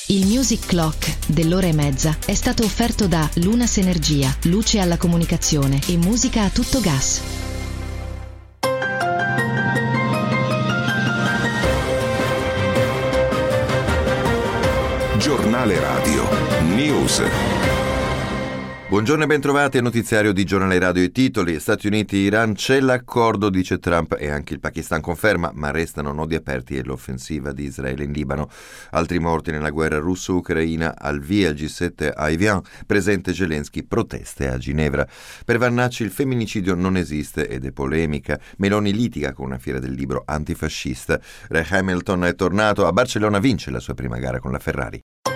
Il Music Clock dell'ora e mezza è stato offerto da Lunas Energia, luce alla comunicazione e musica a tutto gas. Giornale Radio News. Buongiorno e bentrovati al notiziario di Giornale Radio. I titoli: Stati Uniti e Iran, c'è l'accordo, dice Trump, e anche il Pakistan conferma, ma restano nodi aperti e l'offensiva di Israele in Libano. Altri morti nella guerra russo-ucraina, al via il G7 a Evian, presente Zelensky, proteste a Ginevra. Per Vannacci il femminicidio non esiste ed è polemica. Meloni litiga con una fiera del libro antifascista. Re Hamilton è tornato, a Barcellona vince la sua prima gara con la Ferrari.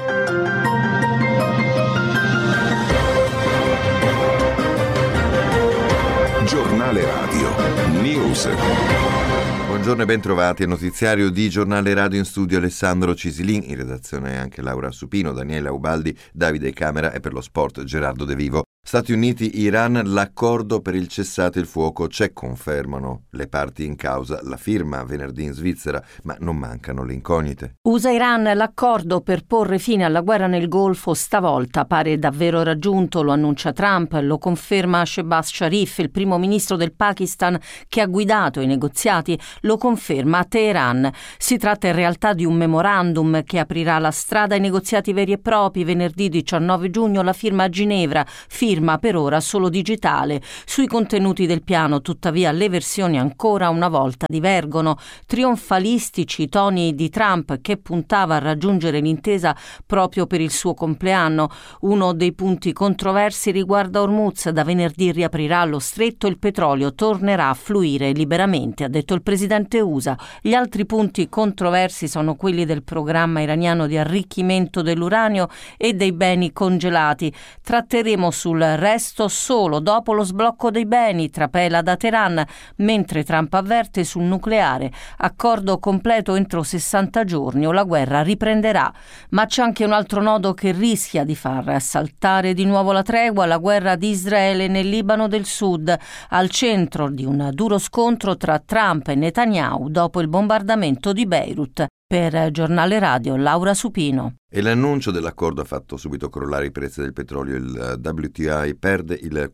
Giornale Radio News. Buongiorno e bentrovati al notiziario di Giornale Radio, in studio Alessandro Cisilin, in redazione anche Laura Supino, Daniela Ubaldi, Davide Camera e per lo sport Gerardo De Vivo. Stati Uniti-Iran, l'accordo per il cessate il fuoco c'è, confermano le parti in causa, la firma venerdì in Svizzera, ma non mancano le incognite. USA-Iran, l'accordo per porre fine alla guerra nel Golfo stavolta pare davvero raggiunto, lo annuncia Trump, lo conferma Shehbaz Sharif, il primo ministro del Pakistan che ha guidato i negoziati, lo conferma a Teheran. Si tratta in realtà di un memorandum che aprirà la strada ai negoziati veri e propri. Venerdì 19 giugno la firma a Ginevra, firma per ora solo digitale. Sui contenuti del piano, tuttavia, le versioni ancora una volta divergono. Trionfalistici i toni di Trump, che puntava a raggiungere l'intesa proprio per il suo compleanno. Uno dei punti controversi riguarda Hormuz. Da venerdì riaprirà lo stretto e il petrolio tornerà a fluire liberamente, ha detto il presidente USA. Gli altri punti controversi sono quelli del programma iraniano di arricchimento dell'uranio e dei beni congelati. Tratteremo sul resto solo dopo lo sblocco dei beni, trapela da Teheran, mentre Trump avverte sul nucleare: accordo completo entro 60 giorni o la guerra riprenderà. Ma c'è anche un altro nodo che rischia di far saltare di nuovo la tregua: la guerra di Israele nel Libano del Sud, al centro di un duro scontro tra Trump e Netanyahu dopo il bombardamento di Beirut. Per Giornale Radio, Laura Supino. E l'annuncio dell'accordo ha fatto subito crollare i prezzi del petrolio. Il WTI perde il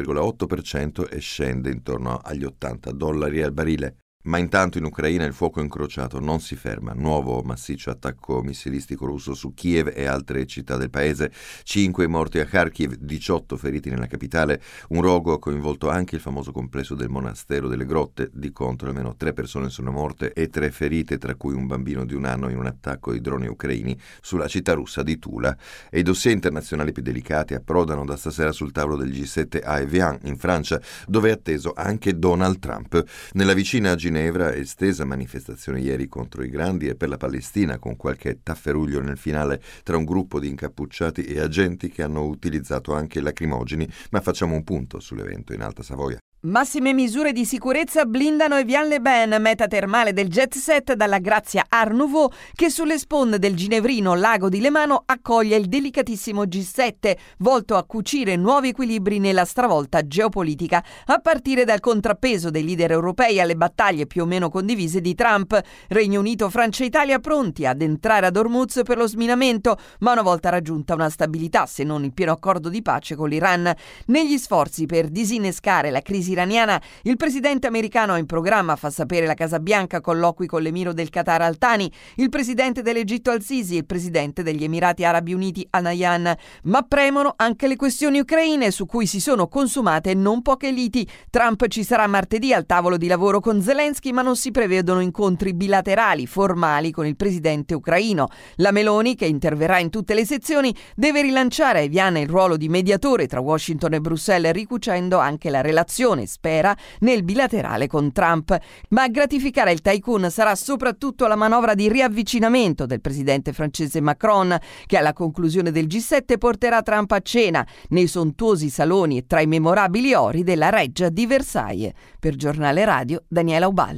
4,8% e scende intorno agli $80 al barile. Ma intanto in Ucraina il fuoco incrociato non si ferma. Nuovo massiccio attacco missilistico russo su Kiev e altre città del paese. 5 morti a Kharkiv, 18 feriti nella capitale. Un rogo ha coinvolto anche il famoso complesso del monastero delle grotte. Di contro almeno 3 persone sono morte e 3 ferite, tra cui un bambino di 1 anno in un attacco di droni ucraini sulla città russa di Tula. E i dossier internazionali più delicati approdano da stasera sul tavolo del G7 a Evian, in Francia, dove è atteso anche Donald Trump. Nella vicina Ginevra, estesa manifestazione ieri contro i grandi e per la Palestina, con qualche tafferuglio nel finale tra un gruppo di incappucciati e agenti che hanno utilizzato anche lacrimogeni, ma facciamo un punto sull'evento in Alta Savoia. Massime misure di sicurezza blindano Evian-les-Bains, meta termale del jet set dalla Grazia Art Nouveau, che sulle sponde del ginevrino lago di Lemano accoglie il delicatissimo G7, volto a cucire nuovi equilibri nella stravolta geopolitica, a partire dal contrappeso dei leader europei alle battaglie più o meno condivise di Trump. Regno Unito, Francia e Italia pronti ad entrare ad Hormuz per lo sminamento, ma una volta raggiunta una stabilità, se non il pieno accordo di pace con l'Iran. Negli sforzi per disinnescare la crisi iraniana, il presidente americano ha in programma, fa sapere la Casa Bianca, colloqui con l'emiro del Qatar Al Thani, il presidente dell'Egitto Al Sisi e il presidente degli Emirati Arabi Uniti Al Nahyan. Ma premono anche le questioni ucraine, su cui si sono consumate non poche liti. Trump ci sarà martedì al tavolo di lavoro con Zelensky, ma non si prevedono incontri bilaterali formali con il presidente ucraino. La Meloni, che interverrà in tutte le sezioni, deve rilanciare a Evian il ruolo di mediatore tra Washington e Bruxelles, ricucendo anche la relazione, spera, nel bilaterale con Trump. Ma a gratificare il tycoon sarà soprattutto la manovra di riavvicinamento del presidente francese Macron, che alla conclusione del G7 porterà Trump a cena nei sontuosi saloni e tra i memorabili ori della Reggia di Versailles. Per Giornale Radio, Daniela Ubaldi.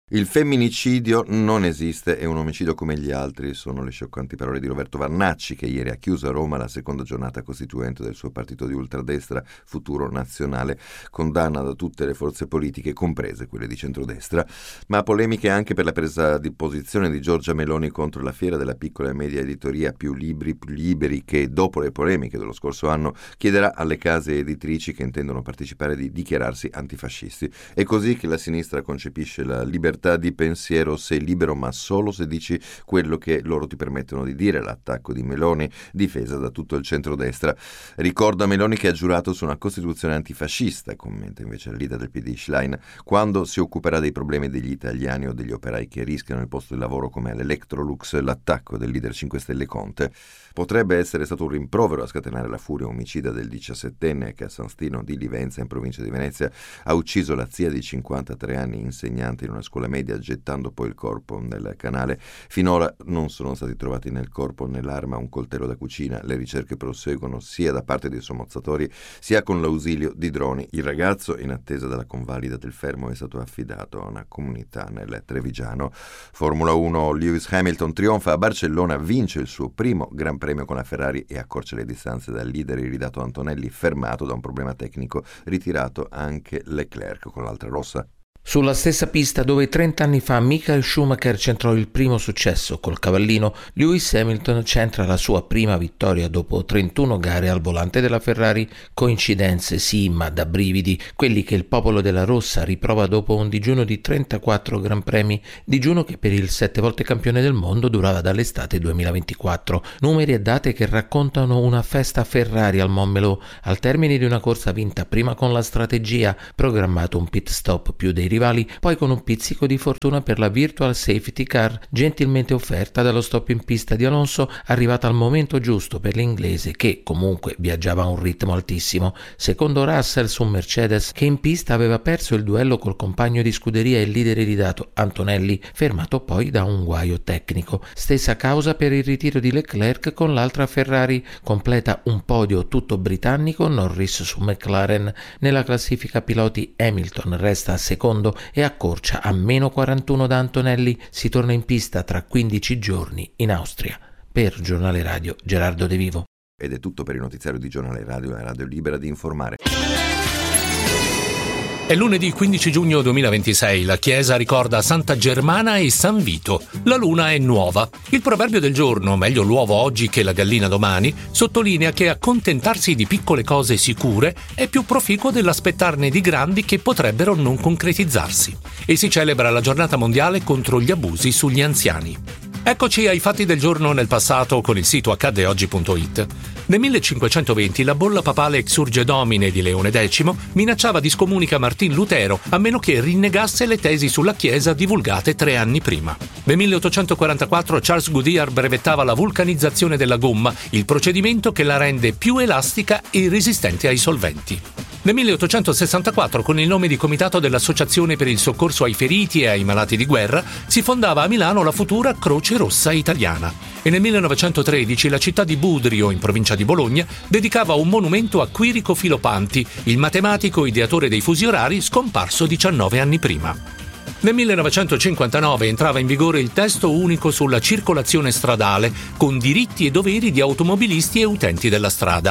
Il femminicidio non esiste, è un omicidio come gli altri, sono le scioccanti parole di Roberto Vannacci, che ieri ha chiuso a Roma la seconda giornata costituente del suo partito di ultradestra Futuro Nazionale, condanna da tutte le forze politiche, comprese quelle di centrodestra, ma polemiche anche per la presa di posizione di Giorgia Meloni contro la fiera della piccola e media editoria Più Libri Più Liberi, che dopo le polemiche dello scorso anno chiederà alle case editrici che intendono partecipare di dichiararsi antifascisti. È così che la sinistra concepisce la libertà di pensiero: sei libero ma solo se dici quello che loro ti permettono di dire. L'attacco di Meloni, difesa da tutto il centrodestra. Ricorda Meloni che ha giurato su una Costituzione antifascista, commenta invece la leader del PD Schlein, quando si occuperà dei problemi degli italiani o degli operai che rischiano il posto di lavoro come all'Electrolux. L'attacco del leader 5 Stelle Conte potrebbe essere stato un rimprovero a scatenare la furia omicida del 17enne che a San Stino di Livenza, in provincia di Venezia, ha ucciso la zia di 53 anni, insegnante in una scuola media, gettando poi il corpo nel canale. Finora non sono stati trovati né il corpo né l'arma, un coltello da cucina. Le ricerche proseguono sia da parte dei sommozzatori sia con l'ausilio di droni. Il ragazzo, in attesa della convalida del fermo, è stato affidato a una comunità nel Trevigiano. Formula 1, Lewis Hamilton trionfa a Barcellona, vince il suo primo Gran Premio con la Ferrari e accorcia le distanze dal leader iridato Antonelli, fermato da un problema tecnico. Ritirato anche Leclerc con l'altra rossa. Sulla stessa pista dove 30 anni fa Michael Schumacher centrò il primo successo col cavallino, Lewis Hamilton centra la sua prima vittoria dopo 31 gare al volante della Ferrari. Coincidenze sì, ma da brividi, quelli che il popolo della rossa riprova dopo un digiuno di 34 Gran Premi, digiuno che per il 7 volte campione del mondo durava dall'estate 2024. Numeri e date che raccontano una festa Ferrari al Montmeló, al termine di una corsa vinta prima con la strategia, programmato un pit stop più dei rivali, poi con un pizzico di fortuna per la virtual safety car gentilmente offerta dallo stop in pista di Alonso, arrivata al momento giusto per l'inglese che comunque viaggiava a un ritmo altissimo. Secondo Russell su Mercedes, che in pista aveva perso il duello col compagno di scuderia e il leader iridato Antonelli, fermato poi da un guaio tecnico. Stessa causa per il ritiro di Leclerc con l'altra Ferrari. Completa un podio tutto britannico Norris su McLaren. Nella classifica piloti Hamilton resta secondo e accorcia a meno 41 da Antonelli. Si torna in pista tra 15 giorni in Austria. Per Giornale Radio, Gerardo De Vivo. Ed è tutto per il notiziario di Giornale Radio, la radio libera di informare. È lunedì 15 giugno 2026, la Chiesa ricorda Santa Germana e San Vito. La luna è nuova. Il proverbio del giorno, meglio l'uovo oggi che la gallina domani, sottolinea che accontentarsi di piccole cose sicure è più proficuo dell'aspettarne di grandi che potrebbero non concretizzarsi. E si celebra la giornata mondiale contro gli abusi sugli anziani. Eccoci ai fatti del giorno nel passato con il sito accaddeoggi.it. Nel 1520 la bolla papale Exsurge Domine di Leone X minacciava di scomunica Martin Lutero a meno che rinnegasse le tesi sulla Chiesa divulgate 3 anni prima. Nel 1844 Charles Goodyear brevettava la vulcanizzazione della gomma, il procedimento che la rende più elastica e resistente ai solventi. Nel 1864, con il nome di Comitato dell'Associazione per il Soccorso ai Feriti e ai Malati di Guerra, si fondava a Milano la futura Croce Rossa Italiana. E nel 1913 la città di Budrio, in provincia di Bologna, dedicava un monumento a Quirico Filopanti, il matematico ideatore dei fusi orari scomparso 19 anni prima. Nel 1959 entrava in vigore il testo unico sulla circolazione stradale, con diritti e doveri di automobilisti e utenti della strada,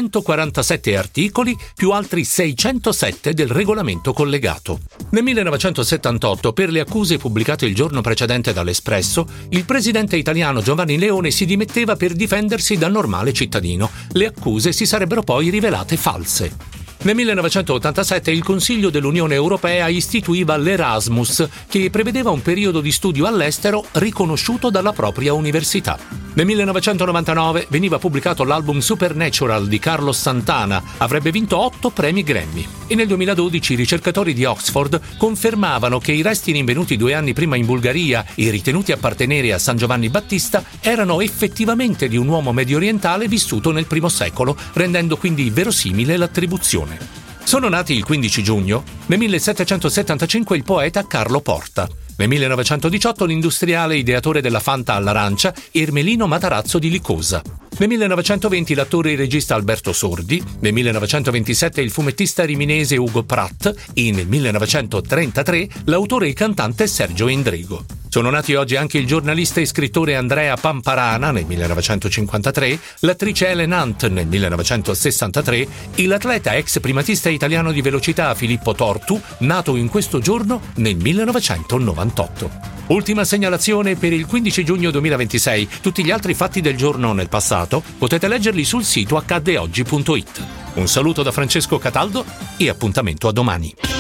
147 articoli più altri 607 del regolamento collegato. Nel 1978, per le accuse pubblicate il giorno precedente dall'Espresso, il presidente italiano Giovanni Leone si dimetteva per difendersi da normale cittadino. Le accuse si sarebbero poi rivelate false. Nel 1987 il Consiglio dell'Unione Europea istituiva l'Erasmus, che prevedeva un periodo di studio all'estero riconosciuto dalla propria università. Nel 1999 veniva pubblicato l'album Supernatural di Carlos Santana, avrebbe vinto 8 premi Grammy. E nel 2012 i ricercatori di Oxford confermavano che i resti rinvenuti 2 anni prima in Bulgaria e ritenuti appartenere a San Giovanni Battista erano effettivamente di un uomo mediorientale vissuto nel I secolo, rendendo quindi verosimile l'attribuzione. Sono nati il 15 giugno, nel 1775 il poeta Carlo Porta. Nel 1918 l'industriale ideatore della Fanta all'arancia Ermelino Matarazzo di Licosa. Nel 1920 l'attore e regista Alberto Sordi, nel 1927 il fumettista riminese Ugo Pratt e nel 1933 l'autore e cantante Sergio Endrigo. Sono nati oggi anche il giornalista e scrittore Andrea Pamparana nel 1953, l'attrice Helen Hunt nel 1963 e l'atleta ex primatista italiano di velocità Filippo Tortu, nato in questo giorno nel 1998. Ultima segnalazione per il 15 giugno 2026. Tutti gli altri fatti del giorno nel passato potete leggerli sul sito accaddeoggi.it. Un saluto da Francesco Cataldo e appuntamento a domani.